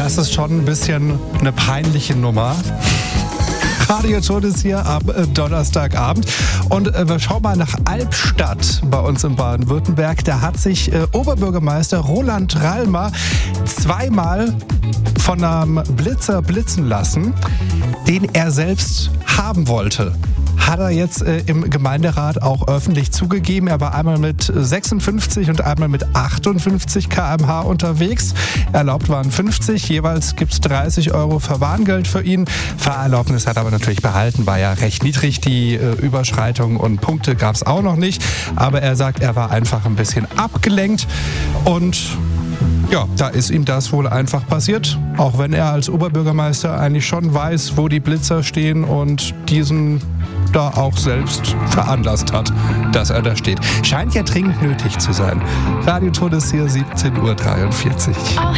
Das ist schon ein bisschen eine peinliche Nummer. Radio Todes hier am Donnerstagabend. Und wir schauen mal nach Albstadt bei uns in Baden-Württemberg. Da hat sich Oberbürgermeister Roland Rallmer zweimal von einem Blitzer blitzen lassen, den er selbst haben wollte. Hat er jetzt im Gemeinderat auch öffentlich zugegeben. Er war einmal mit 56 und einmal mit 58 km/h unterwegs. Erlaubt waren 50. Jeweils gibt es 30 € Verwarngeld für ihn. Fahrerlaubnis hat er aber natürlich behalten. War ja recht niedrig. Die Überschreitung und Punkte gab es auch noch nicht. Aber er sagt, er war einfach ein bisschen abgelenkt. Und ja, da ist ihm das wohl einfach passiert. Auch wenn er als Oberbürgermeister eigentlich schon weiß, wo die Blitzer stehen und diesen da auch selbst veranlasst hat, dass er da steht. Scheint ja dringend nötig zu sein. Radio Todes hier, 17:43 Uhr.